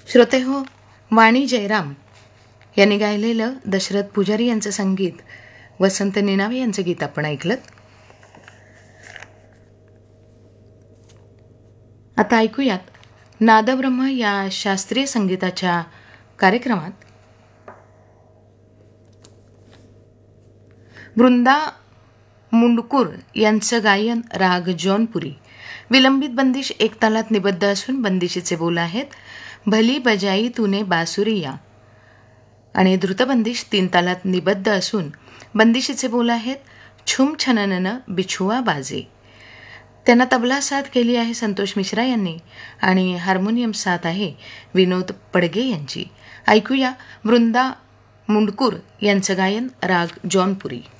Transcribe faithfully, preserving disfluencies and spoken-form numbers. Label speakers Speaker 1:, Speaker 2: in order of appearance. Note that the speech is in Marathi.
Speaker 1: श्रोते हो, वाणी जयराम यांनी गायलेलं दशरथ पुजारी यांचं संगीत, वसंत निनावे यांचं गीत आपण ऐकलं. आता ऐकूयात नादब्रह्म या शास्त्रीय संगीताच्या कार्यक्रमात वृंदा मुंडकूर यांचं गायन राग जौनपुरी. विलंबित बंदिश एक तालात निबद्ध असून बंदिशीचे बोल आहेत भली बजाई तूने बासुरिया, आणि द्रुतबंदिश तीन तालात निबद्ध असून बंदिशीचे बोल आहेत छुम छननन बिछुआ बाजे. त्यांना तबला साथ केली आहे संतोष मिश्रा यांनी आणि हार्मोनियम साथ आहे विनोद पडगे यांची. ऐकूया वृंदा मुंडकूर यांचं गायन राग जौनपुरी.